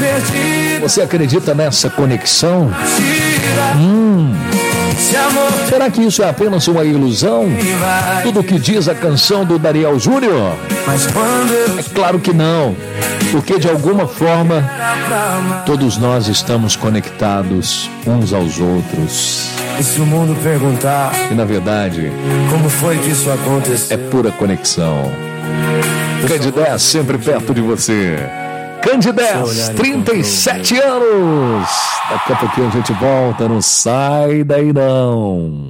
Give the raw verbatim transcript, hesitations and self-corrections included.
Você acredita nessa conexão? Hum. Será que isso é apenas uma ilusão? Tudo o que diz a canção do Dariel Júnior? É claro que não, porque de alguma forma todos nós estamos conectados uns aos outros. E se o mundo perguntar, e na verdade, como foi que isso aconteceu? É pura conexão. Candidez sempre perto de você. Candidez, trinta e sete anos. Daqui a pouquinho a gente volta, não sai daí não.